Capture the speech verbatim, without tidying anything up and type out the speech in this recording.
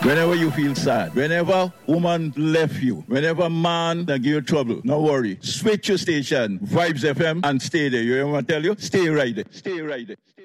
Whenever you feel sad, whenever woman left you, whenever man that give you trouble, no worry. Switch your station, Vibes F M, and stay there. You hear what I tell you? Stay right there. Stay right there.